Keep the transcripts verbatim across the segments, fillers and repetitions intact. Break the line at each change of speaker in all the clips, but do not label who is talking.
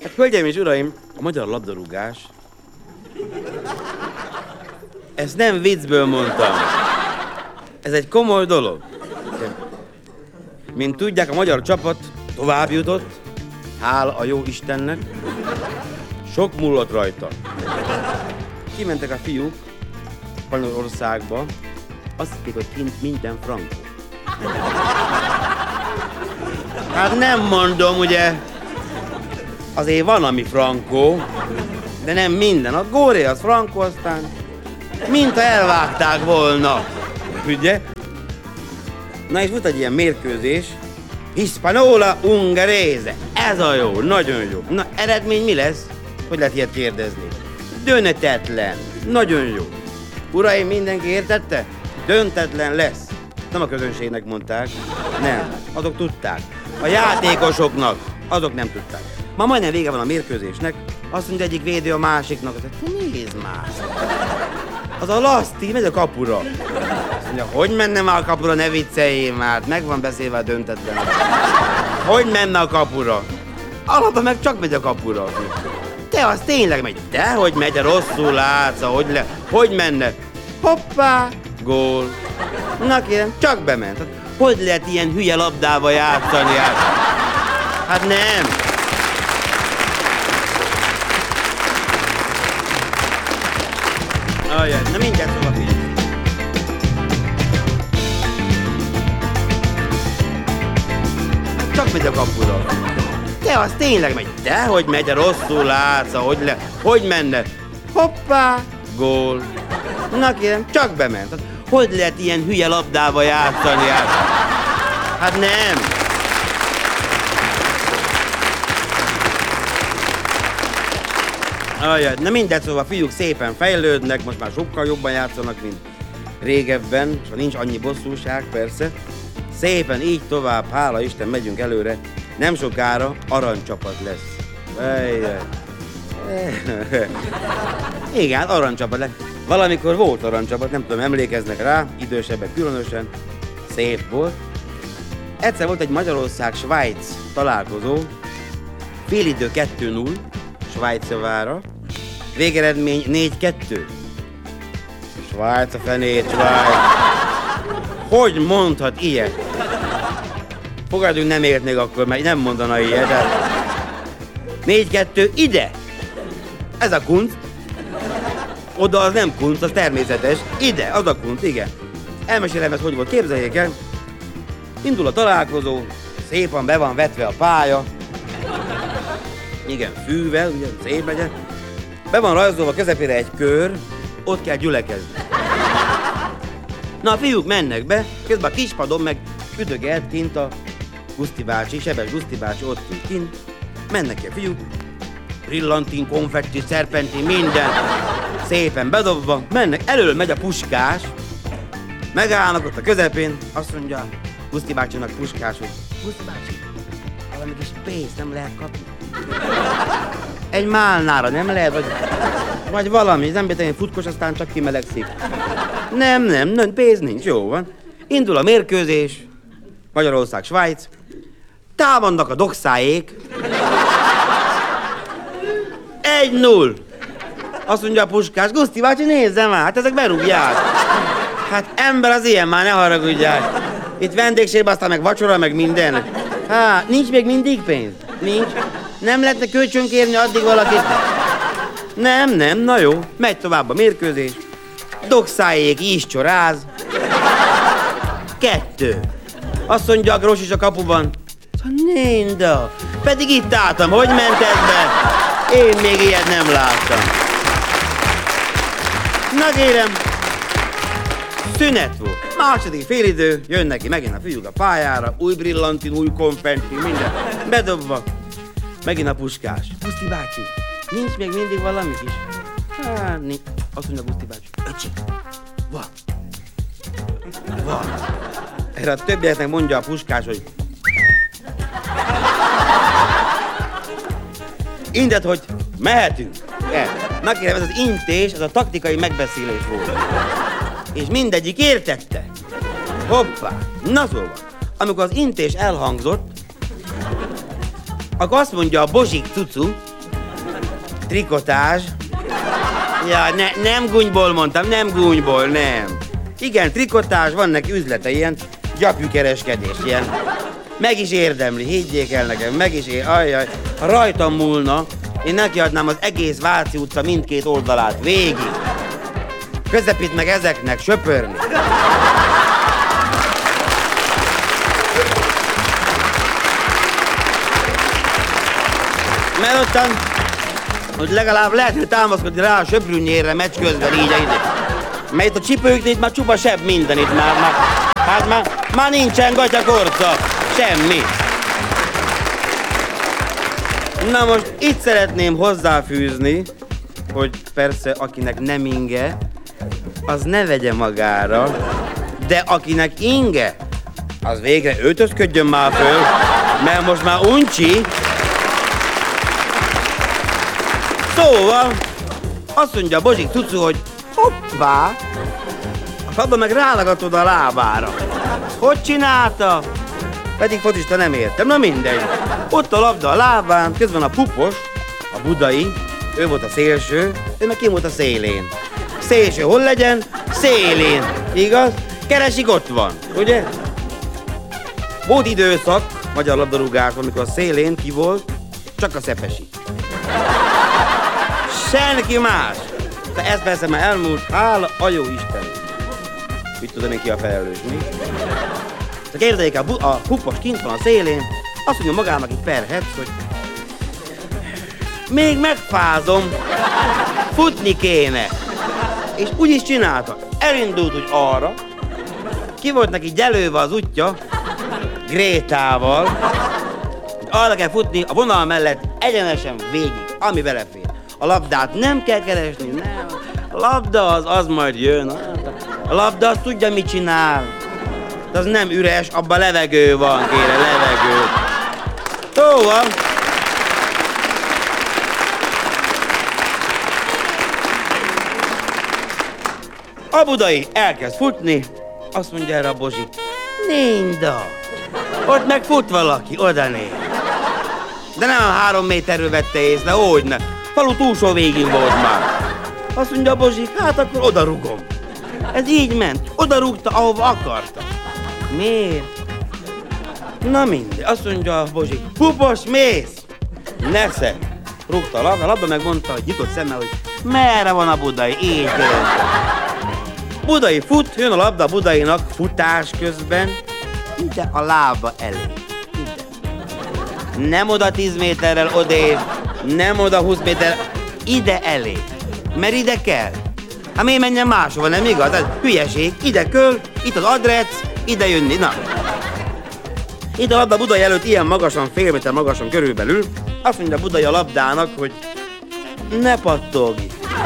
Hát, hölgyeim és uraim, a magyar labdarúgás... Ezt nem viccből mondtam. Ez egy komoly dolog. Mint tudják, a magyar csapat tovább jutott, hála a jó Istennek. Sok múlott rajta. Kimentek a fiúk Spanyolországba, azt hitték, hogy kint minden frankó. Hát nem mondom, ugye, azért van, ami frankó, de nem minden. A góré az frankó, aztán mintha elvágták volna, ugye? Na és volt egy ilyen mérkőzés, Hispanola Ungherese. Ez a jó, nagyon jó. Na, eredmény mi lesz? Hogy lehet ilyet kérdezni? Döntetlen. Nagyon jó. Uraim, mindenki értette? Döntetlen lesz. Nem a közönségnek mondták. Nem. Azok tudták. A játékosoknak. Azok nem tudták. Ma majdnem vége van a mérkőzésnek. Azt mondja egyik védő a másiknak. Te nézd már. Az a Laszti megy a kapura. Azt mondja, hogy menne már a kapura, ne vicceljél már. Meg van beszélve a döntetlen. Hogy menne a kapura? Alapban meg csak megy a kapura. Te az tényleg megy. De hogy megy, rosszul látsz, hogy le. Hogy menne? Hoppá, gól. Na kérem, csak bement. Hogy lehet ilyen hülye labdával játszani? Hát, hát nem. Ajaj, na mindjárt szóval figyelj. Csak megy a kapura. Te az tényleg megy. De hogy megy, rosszul látsz, hogy le. Hogy menne? Hoppá, gól. Na kérem, csak bement. Hogy lehet ilyen hülye labdával játszani? Hát, hát nem. Ajaj, na mindegy, szóval a fiúk szépen fejlődnek, most már sokkal jobban játszanak, mint régebben, és nincs annyi bosszúság, persze. Szépen így tovább, hála Isten, megyünk előre. Nem sokára aranycsapat lesz. Ajaj. Igen, aranycsapat lesz. Valamikor volt aranycsapat, nem tudom, emlékeznek rá, idősebbek különösen. Szép volt. Egyszer volt egy Magyarország-Svájc találkozó, félidő kettő null, Svájc javára, végeredmény négy kettő. Svájc a fenét, Svájc. Hogy mondhat ilyet? Fogadjunk, nem értnék akkor, mert nem mondana ilyet. De... négy kettő ide! Ez a kunc. Oda az nem kunc, az természetes. Ide, az a kunc, igen. Elmesélem ezt, hogy volt, képzeljék el. Indul a találkozó, szépen be van vetve a pálya. Igen, fűvel, ugye, szép legyen. Be van rajzolva közepére egy kör, ott kell gyülekezni. Na, a fiúk mennek be, közben a kispadon meg üdögelt kint a Guszti bácsi, Sebes Guszti bácsi ott kint. Mennek ki a fiúk, brillantin, konfetti, szerpentin, minden szépen bedobva. Mennek, elől megy a Puskás, megállnak ott a közepén, azt mondja Guszti bácsinak Puskás, hogy Guszti bácsi, valami kis pénzt nem lehet kapni. Egy málnára nem lehet, vagy, vagy valami, nem betegen futkos, aztán csak kimelegszik. Nem, nem, nem, pénz nincs, jó van. Indul a mérkőzés, Magyarország, Svájc, támadnak a dokszáék. egy null. Azt mondja a Puskás, Guszti bácsi, nézze már, hát ezek berúgják. Hát ember az ilyen, már ne haragudják. Itt vendégségben, aztán meg vacsora, meg minden. Hát, nincs még mindig pénz? Nincs. Nem lehetne kölcsön kérni addig valakit? Nem, nem, na jó. Megy tovább a mérkőzés. Dokszájék is csoráz. Kettő. Azt mondja a Gros is a kapuban. Nénda, pedig itt álltam, hogy ment ez be? Én még ilyet nem láttam. Na kérem, szünet volt. Második félidő, jönnek ki megint a fiúk a pályára, új brillantin, új konfetti, minden bedobva. Megint a Puskás. Guszti bácsi, nincs még mindig valami kis? Hát, nincs. Azt mondja Guszti bácsi, öcsi, van. Van. Erre a többieknek mondja a Puskás, hogy indet, hogy mehetünk. El. Na kérem, ez az intés, ez a taktikai megbeszélés volt. És mindegyik értette. Hoppá. Na szóval, amikor az intés elhangzott, akkor azt mondja a Bozsik cucu, Trikotázs. Ja, ne, nem gúnyból mondtam, nem gúnyból, nem. Igen, trikotázs, van neki üzlete, ilyen gyapjúkereskedés, ilyen. Meg is érdemli, higgyék el nekem, meg is ér... Ajjaj, ha rajtam múlna, én nekiadnám az egész Váci utca mindkét oldalát, végig. Közepít meg ezeknek söpörni. Mert ottan, hogy legalább lehetne támaszkodni rá a söprűnyérre meccs közben így a ide. Mert itt a csipőknél itt már csupa sebb minden itt már, már. Hát már, már nincsen gatyakorca, semmi. Na most itt szeretném hozzáfűzni, hogy persze akinek nem inge, az ne vegye magára, de akinek inge, az végre öltözködjön már föl, mert most már uncsi. Szóval, azt mondja Bozsik Cucu, hogy hoppá, abban meg rálagatod a lábára. Hogy csinálta? Pedig focista nem értem, na mindegy. Ott a labda a lábán, közben a Pupos, a budai, ő volt a szélső, ő meg ki volt a szélén. Szélső hol legyen? Szélén, igaz? Keresik, ott van, ugye? Volt időszak magyar labdarúgásban, amikor a szélén ki volt, csak a Szepesi. Senki más. De ez persze már elmúlt, hála a jó Isten. Mit tudom én ki a felelős, mi? Csak képzeljék, a, a Pupos kint van a szélén, azt mondja magának így perhetsz, hogy még megfázom, futni kéne. És úgy is csinálta. Elindult úgy arra, ki volt neki gyelőve az útja, Grétával, arra kell futni a vonal mellett egyenesen végig, ami belefér. A labdát nem kell keresni, nem. A labda az, az majd jön. A labda az tudja, mit csinál. De az nem üres, abban levegő van, kére, levegő. Szóval... A budai elkezd futni, azt mondja erre a Bozsi, Ninda, ott meg fut valaki, odané. De nem három méterről vette észre, hogyne. Falu túlsó végén volt már. Azt mondja a Bozsi, hát akkor odarugom. Ez így ment, odarúgta, ahova akarta. Miért? Na mindegy, azt mondja a Bozsi, Pupos, mész! Nesze! Rúgta a labda, a labda megmondta, hogy nyitott szemmel, hogy merre van a budai, így jön. Budai fut, jön a labda a budainak futás közben, ide a lába elé, ide. Nem oda tíz méterrel odébb, nem oda húsz méterrel, ide elé. Mert ide kell. Hát miért menjen máshova, nem igaz? Ez hülyeség, ide köl, itt az adrec, ide jönni, na. Itt a labda Budai előtt ilyen magasan, fél méter magasan körülbelül, azt mondja Budai a labdának, hogy ne pattogj.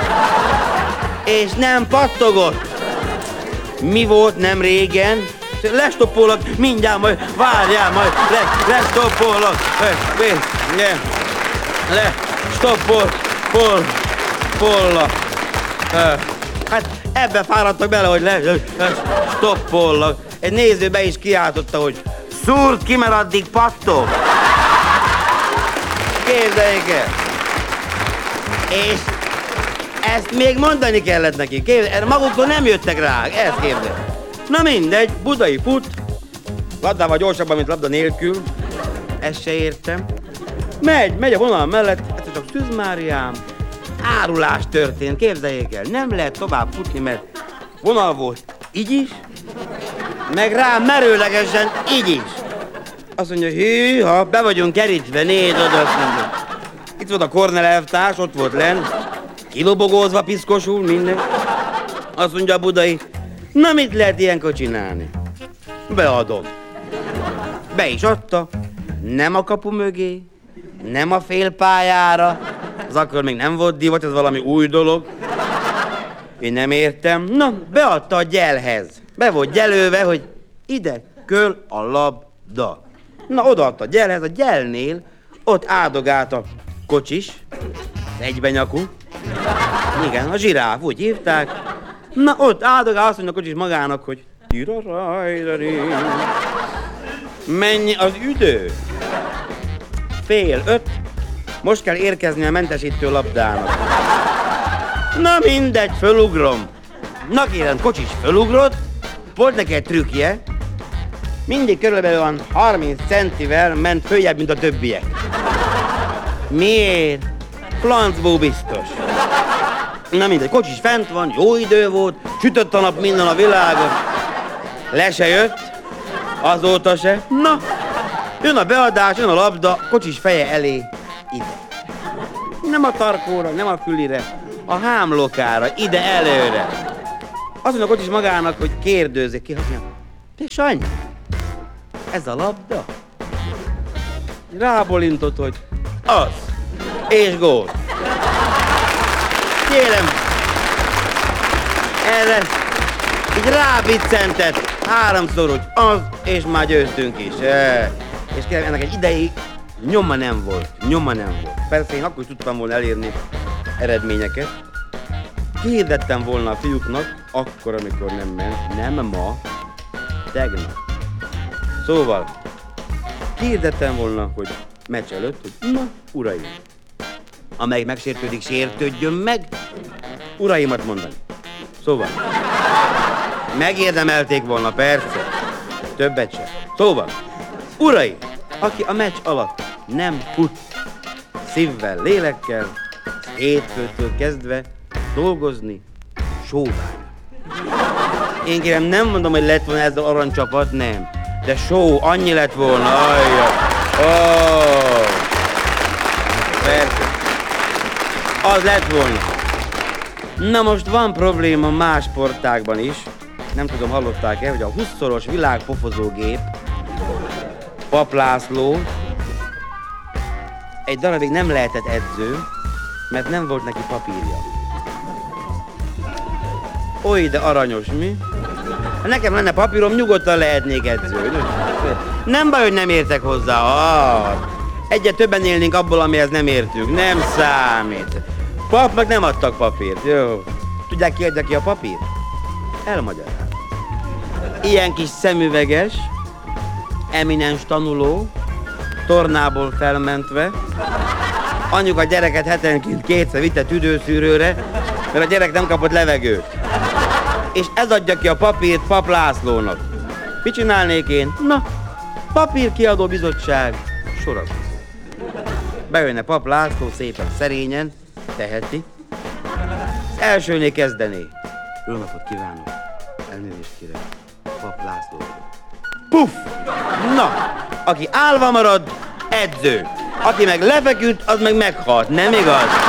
És nem pattogott. Mi volt nem régen? Lestoppolok, mindjárt majd, várjál majd, le, lestoppolok, le, le, le, stoppol, pol, polla. Hát ebbe fáradtak bele, hogy le, le stoppollak. Egy néző be is kiáltotta, hogy szúrd ki, mert addig pattog. Képzeljék el. És ezt még mondani kellett neki. Képzeljék, maguktól nem jöttek rá, ezt képzeljék. Na mindegy, Budai fut, labdával gyorsabban, mint labda nélkül. Ezt se értem. Megy, megy a vonal mellett, ez csak Szűz Máriám. Árulás történt, képzeljék el. Nem lehet tovább futni, mert vonal volt így is, meg rá merőlegesen így is. Azt mondja, hűha, be vagyunk kerítve, nézd oda, azt mondja. Itt volt a Kornel elvtárs, ott volt lenn, kilobogózva, piszkosul, minden. Azt mondja a Budai, na mit lehet ilyenkor csinálni? Beadom. Be is adta, nem a kapu mögé, nem a félpályára, az akkor még nem volt divat, ez valami új dolog. Én nem értem. Na, beadta a gyelhez. Be volt gyelőve, hogy ide köl a labda. Na, odaadta a gyelhez, a gyelnél ott áldogált a kocsis, egybenyakú. Igen, a zsiráf, úgy hívták. Na, ott áldogál, azt mondja a kocsis magának, hogy mennyi az üdő? Fél öt, Most kell érkezni a mentesítő labdának. Na mindegy, fölugrom. Na kérem, kocsis fölugrott, volt neki egy trükkje, mindig körülbelül van harminc centivel ment följebb, mint a többiek. Miért? Flancból biztos. Na mindegy, kocsis fent van, jó idő volt, sütött a nap minden a világon. Le se jött, azóta se. Na, jön a beadás, jön a labda, kocsis feje elé, ide. Nem a tarkóra, nem a fülire, a hámlokára, ide előre. Azt mondja a kocsis magának, hogy kérdőzik ki, hogy te Sanyi, ez a labda? Rábólintott, hogy az, és gól. Kérem, erre így rábiccentett háromszor, hogy az, és már győztünk is. E, és kérem, ennek egy ideig nyoma nem volt, nyoma nem volt. Persze én akkor is tudtam volna elérni eredményeket. Kihirdettem volna a fiúknak, akkor, amikor nem ment, nem ma, tegnap. Szóval, kihirdettem volna, hogy meccs előtt, hogy na, uraim, amelyik megsértődik, sértődjön meg, uraimat mondani. Szóval, megérdemelték volna, persze, többet sem. Szóval, uraim, aki a meccs alatt nem fut szívvel, lélekkel, hétfőtől kezdve dolgozni, sóvár. Én kérem, nem mondom, hogy lett volna ez az aranycsapat, nem. De só, annyi lett volna, ajja. Oh. Persze. Az lett volna. Na most van probléma más sportágban is. Nem tudom, hallották-e, hogy a húszszoros világpofozógép Papp László egy darabig nem lehetett edző, mert nem volt neki papírja. Oly, de aranyos, mi? Ha nekem lenne papírom, nyugodtan lehetnék edző. Nem baj, hogy nem értek hozzá. Ah, egyet többen élnénk abból, amihez nem értünk. Nem számít. Papnak nem adtak papírt. Jó. Tudják ki adja ki a papírt? Elmagyarázom. Ilyen kis szemüveges, eminens tanuló, tornából felmentve, anyjuk a gyereket hetenként kétszer vitte tüdőszűrőre, mert a gyerek nem kapott levegőt. És ez adja ki a papírt Papp Lászlónak. Mit csinálnék én? Na, papírkiadó bizottság sorozat. Bejönne Papp László szépen szerényen, teheti. Az elsőnél kezdené. Jó napot kívánok. Elnézést kérek. Papp László. Puff! Na, aki állva marad, edző. Aki meg lefeküdt, az meg meghalt, nem igaz?